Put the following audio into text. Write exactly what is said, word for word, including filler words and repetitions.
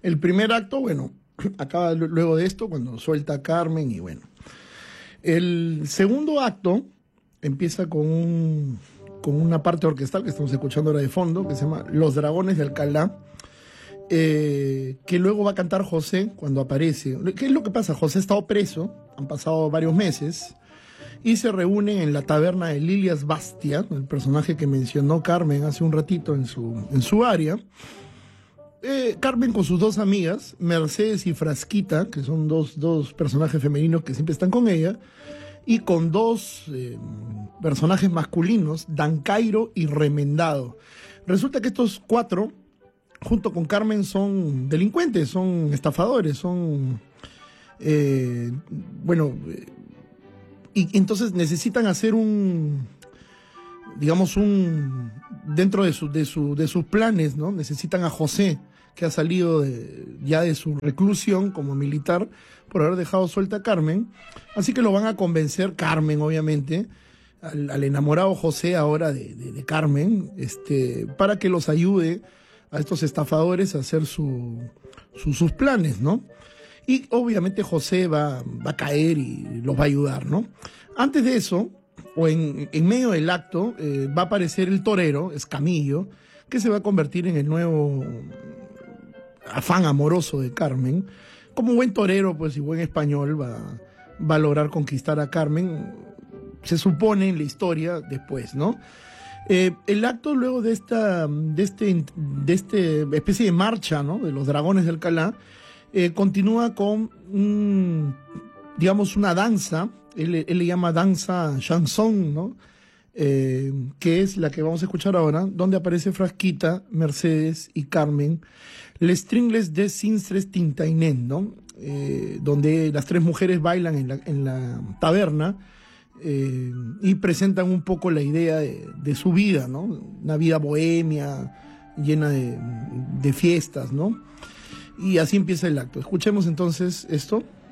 El primer acto, bueno, acaba luego de esto, cuando suelta a Carmen y bueno. El segundo acto empieza con, un, con una parte orquestal que estamos escuchando ahora de fondo, que se llama Los Dragones de Alcalá, eh, que luego va a cantar José cuando aparece. ¿Qué es lo que pasa? José ha estado preso, han pasado varios meses, y se reúnen en la taberna de Lilias Bastia, el personaje que mencionó Carmen hace un ratito en su, en su área. Eh, Carmen con sus dos amigas, Mercedes y Frasquita, que son dos, dos personajes femeninos que siempre están con ella, y con dos eh, personajes masculinos, Dancairo y Remendado. Resulta que estos cuatro, junto con Carmen, son delincuentes, son estafadores, son... Eh, bueno... Eh, y entonces necesitan hacer un... digamos, un... dentro de, su, de, su, de sus planes, ¿no? Necesitan a José, que ha salido de, ya de su reclusión como militar por haber dejado suelta a Carmen. Así que lo van a convencer, Carmen obviamente, al, al enamorado José ahora de, de, de Carmen, este, para que los ayude a estos estafadores a hacer su, su, sus planes, ¿no? Y obviamente José va, va a caer y los va a ayudar, ¿no? Antes de eso, o en, en medio del acto, eh, va a aparecer el torero, Escamillo, que se va a convertir en el nuevo afán amoroso de Carmen. Como buen torero, pues, y buen español, va, va a lograr conquistar a Carmen, se supone en la historia después, ¿no? Eh, el acto luego de esta, de este, de este especie de marcha, ¿no? De los Dragones de Alcalá, eh, continúa con, un, digamos, una danza. Él, él le llama danza chanson, ¿no? Eh, que es la que vamos a escuchar ahora, donde aparece Frasquita, Mercedes y Carmen, Les Tringles de Sinstres Tintainén, ¿no? Eh, donde las tres mujeres bailan en la, en la taberna eh, y presentan un poco la idea de, de su vida, ¿no? Una vida bohemia, llena de, de fiestas, ¿no? Y así empieza el acto. Escuchemos entonces esto.